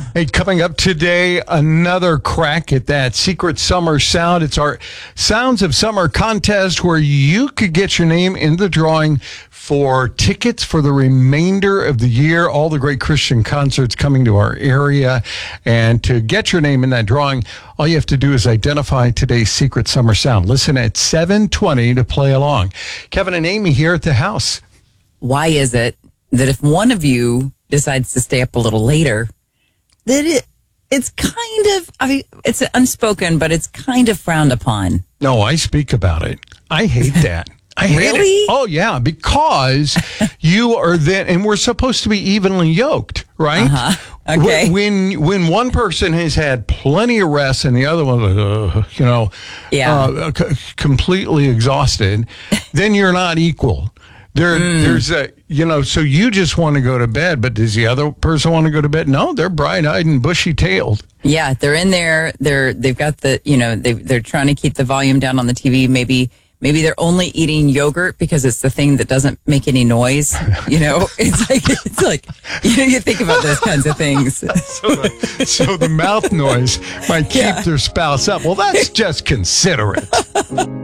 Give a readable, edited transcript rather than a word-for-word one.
Hey, coming up today, another crack at that secret summer sound. It's our Sounds of Summer contest where you could get your name in the drawing for tickets for the remainder of the year. All the great Christian concerts coming to our area. And to get your name in that drawing, all you have to do is identify today's secret summer sound. Listen at 7:20 to play along. Kevin and Amy here at the house. Why is it that if one of you decides to stay up a little later, that it's kind of, it's unspoken, but it's kind of frowned upon? No, I speak about it. I hate that. I hate Really? it. Oh, yeah, because you are then, and we're supposed to be evenly yoked, right? Uh-huh. Okay. When one person has had plenty of rest and the other one, completely exhausted, then you're not equal. There's a, so you just want to go to bed, but does the other person want to go to bed? No, they're bright-eyed and bushy-tailed. Yeah, they're in there. They've got the, they're trying to keep the volume down on the TV. Maybe they're only eating yogurt because it's the thing that doesn't make any noise. It's like you think about those kinds of things. So the mouth noise might keep their spouse up. Well, that's just considerate.